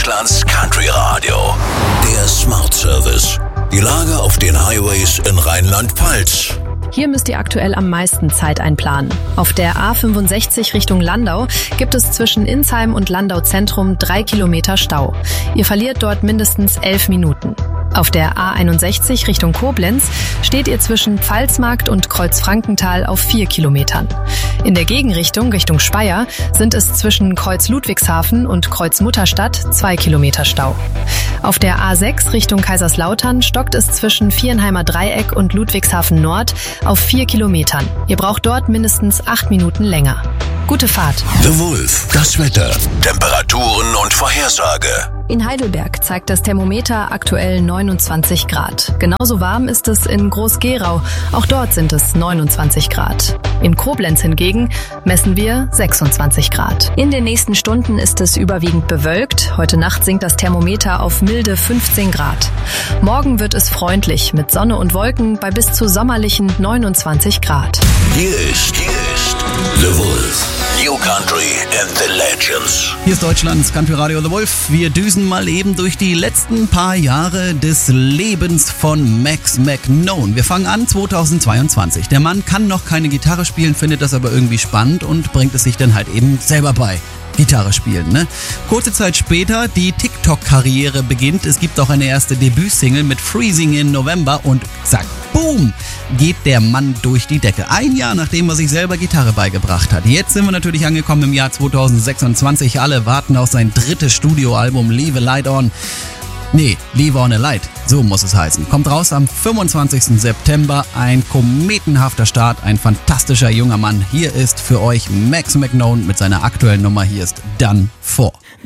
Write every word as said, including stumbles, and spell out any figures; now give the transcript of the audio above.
Deutschlands Country Radio. Der Smart Service. Die Lage auf den Highways in Rheinland-Pfalz. Hier müsst ihr aktuell am meisten Zeit einplanen. Auf der A fünfundsechzig Richtung Landau gibt es zwischen Insheim und Landau Zentrum drei Kilometer Stau. Ihr verliert dort mindestens elf Minuten. Auf der A einundsechzig Richtung Koblenz steht ihr zwischen Pfalzmarkt und Kreuz-Frankenthal auf vier Kilometern. In der Gegenrichtung Richtung Speyer sind es zwischen Kreuz Ludwigshafen und Kreuz Mutterstadt zwei Kilometer Stau. Auf der A sechs Richtung Kaiserslautern stockt es zwischen Viernheimer Dreieck und Ludwigshafen Nord auf vier Kilometern. Ihr braucht dort mindestens acht Minuten länger. Gute Fahrt. The Wolf, das Wetter, Temperaturen und Vorhersage. In Heidelberg zeigt das Thermometer aktuell neunundzwanzig Grad. Genauso warm ist es in Groß-Gerau. Auch dort sind es neunundzwanzig Grad. In Koblenz hingegen messen wir sechsundzwanzig Grad. In den nächsten Stunden ist es überwiegend bewölkt. Heute Nacht sinkt das Thermometer auf milde fünfzehn Grad. Morgen wird es freundlich mit Sonne und Wolken bei bis zu sommerlichen neunundzwanzig Grad. Hier ist, hier ist The Wolf. New Country and the Legends. Hier ist Deutschlands Country Radio The Wolf. Wir düsen mal eben durch die letzten paar Jahre des Lebens von Max McKnone. Wir fangen an zweitausendzweiundzwanzig. Der Mann kann noch keine Gitarre spielen, findet das aber irgendwie spannend und bringt es sich dann halt eben selber bei. Gitarre spielen, ne? Kurze Zeit später, die TikTok-Karriere beginnt. Es gibt auch eine erste Debütsingle mit Freezing in November und zack, boom, geht der Mann durch die Decke. Ein Jahr nachdem er sich selber Gitarre beigebracht hat. Jetzt sind wir natürlich angekommen im Jahr zweitausendsechsundzwanzig. Alle warten auf sein drittes Studioalbum Leave a Light On. Nee, Leave on a Light, so muss es heißen. Kommt raus am fünfundzwanzigsten September. Ein kometenhafter Start, ein fantastischer junger Mann. Hier ist für euch Max McKnone mit seiner aktuellen Nummer. Hier ist Done For.